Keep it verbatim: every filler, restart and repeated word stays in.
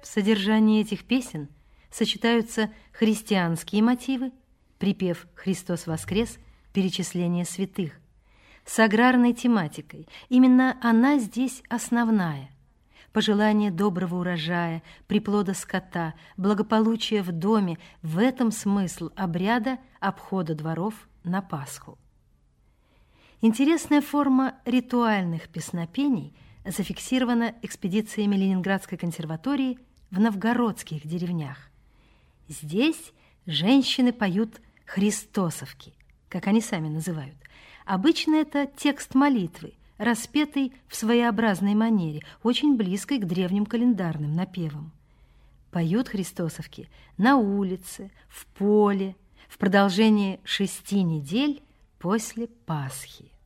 В содержании этих песен сочетаются христианские мотивы, припев «Христос воскрес», перечисление святых, с аграрной тематикой. Именно она здесь основная. Пожелание доброго урожая, приплода скота, благополучия в доме – в этом смысл обряда обхода дворов на Пасху. Интересная форма ритуальных песнопений зафиксирована экспедициями Ленинградской консерватории в новгородских деревнях. Здесь женщины поют христосовки, как они сами называют. Обычно это текст молитвы, распетый в своеобразной манере, очень близкой к древним календарным напевам. Поют христосовки на улице, в поле, в продолжении шести недель после Пасхи.